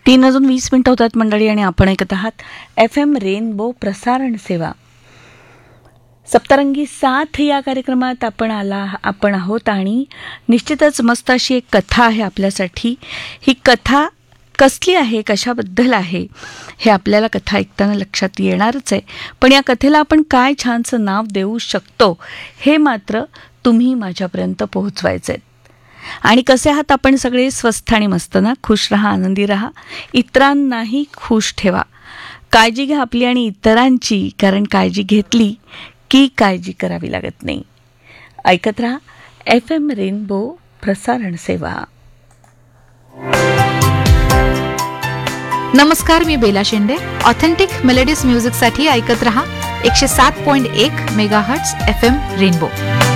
3:20 होतात मंडळी आणि आपण ऐकत आहात FM रेनबो प्रसारण सेवा. सप्तरंगी साथ या कार्यक्रमात आपण आहोत आणि निश्चितच मस्त अशी एक कथा आहे आपल्यासाठी. ही कथा कसली आहे, कशाबद्दल आहे हे आपल्याला कथा ऐकताना लक्षात येणारच आहे. पण या कथेला आपण काय छानसं नाव देऊ शकतो हे मात्र तुम्ही माझ्यापर्यंत पोहोचवायचं आहे. आणि कसे आहात आपण सगळे? स्वस्थ आणि मस्त ना? खुश रहा, आनंदी रहा, इतरांनाही खुश ठेवा. काळजी घ्या आपली आणि इतरांची, कारण काळजी घेतली की काळजी करावी लागत नाही. ऐकत रहा FM रेनबो प्रसारण सेवा. नमस्कार, मी बेला शेंडे. ऑथेंटिक मेलोडीज म्युझिकसाठी ऐकत रहा 107.1 मेगाहर्ट्झ FM रेनबो.